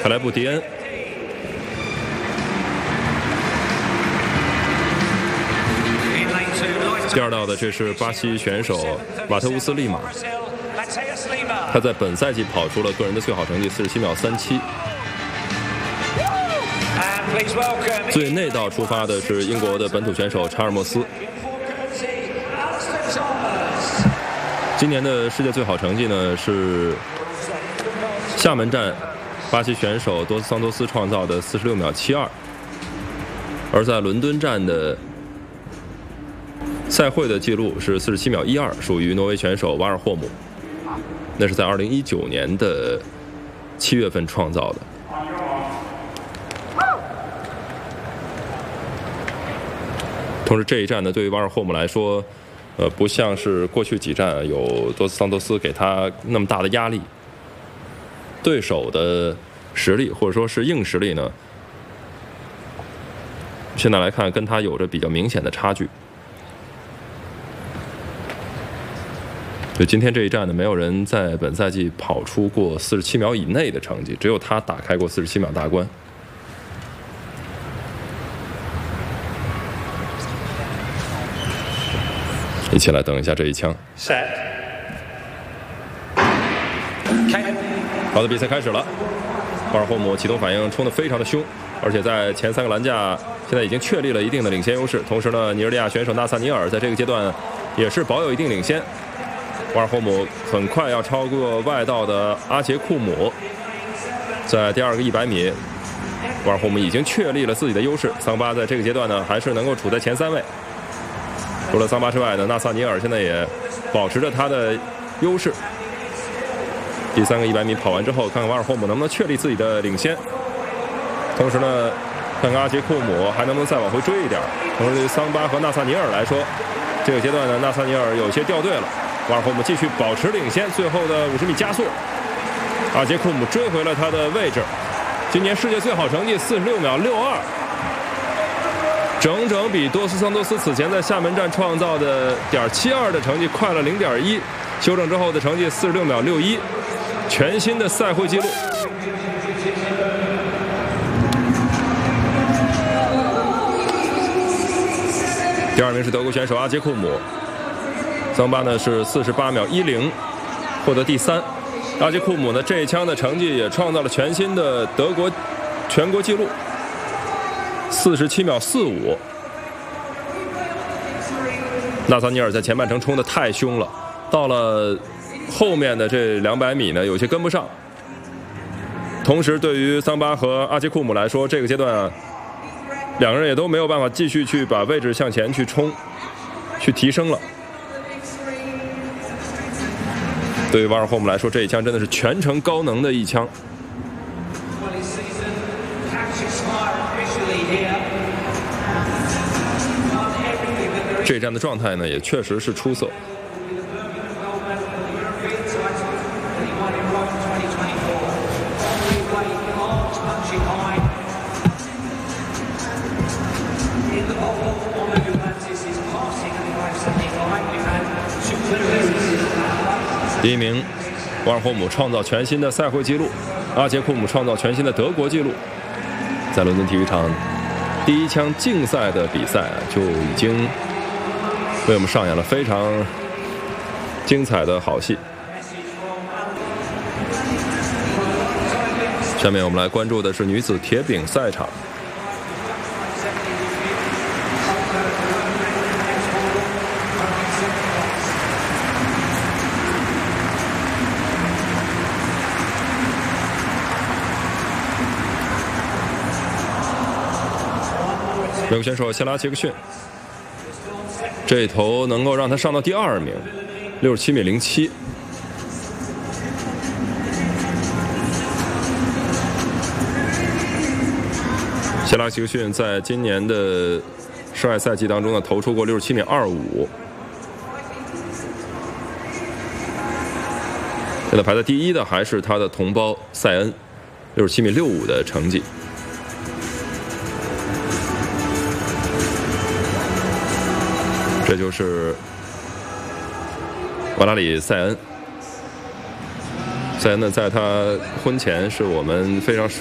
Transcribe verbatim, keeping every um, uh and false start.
凯莱布·迪恩。第二道的这是巴西选手马特乌斯·利马，他在本赛季跑出了个人的最好成绩四十七秒三七。最内道出发的是英国的本土选手查尔莫斯。今年的世界最好成绩呢是厦门站巴西选手多斯桑托斯创造的四十六秒七二，而在伦敦站的赛会的记录是四十七秒一二，属于挪威选手瓦尔霍姆，那是在二零一九年的七月份创造的。同时这一站呢，对于瓦尔霍姆来说，呃，不像是过去几站有多斯桑托斯给他那么大的压力，对手的实力或者说是硬实力呢，现在来看跟他有着比较明显的差距。所以今天这一站呢，没有人在本赛季跑出过四十七秒以内的成绩，只有他打开过四十七秒大关。一起来等一下这一枪。好的，比赛开始了。瓦尔霍姆启动反应冲得非常的凶，而且在前三个栏架现在已经确立了一定的领先优势。同时呢，尼日利亚选手纳萨尼尔在这个阶段也是保有一定领先。瓦尔霍姆很快要超过外道的阿杰库姆，在第二个一百米，瓦尔霍姆已经确立了自己的优势。桑巴在这个阶段呢，还是能够处在前三位。除了桑巴之外呢，纳萨尼尔现在也保持着他的优势。第三个一百米跑完之后，看看瓦尔霍姆能不能确立自己的领先。同时呢，看看阿杰库姆还能不能再往回追一点。同时对于桑巴和纳萨尼尔来说，这个阶段呢，纳萨尼尔有些掉队了。瓦尔霍姆继续保持领先，最后的五十米加速，阿杰库姆追回了他的位置。今年世界最好成绩四十六秒六二，整整比多斯桑托斯此前在厦门站创造的点七二的成绩快了零点一，修正之后的成绩四十六秒六一，全新的赛会纪录。第二名是德国选手阿杰库姆。桑巴呢是四十八秒一零，获得第三。阿杰库姆呢这一枪的成绩也创造了全新的德国全国纪录，四十七秒四五。纳萨尼尔在前半程冲得太凶了，到了后面的这两百米呢有些跟不上。同时对于桑巴和阿杰库姆来说，这个阶段啊，两个人也都没有办法继续去把位置向前去冲，去提升了。对于瓦尔霍姆来说，这一枪真的是全程高能的一枪。这一战的状态呢，也确实是出色。第一名，瓦尔霍姆创造全新的赛会纪录，阿杰库姆创造全新的德国纪录。在伦敦体育场第一枪竞赛的比赛啊，就已经为我们上演了非常精彩的好戏。下面我们来关注的是女子铁饼赛场。美国选手谢拉杰克逊，这一头能够让他上到第二名，六十七米零七。谢拉杰克逊在今年的世外赛季当中呢，投出过六十七米二五，现在排在第一的还是他的同胞塞恩，六十七米六五的成绩。这就是瓦拉里·塞恩。塞恩呢，在他婚前是我们非常熟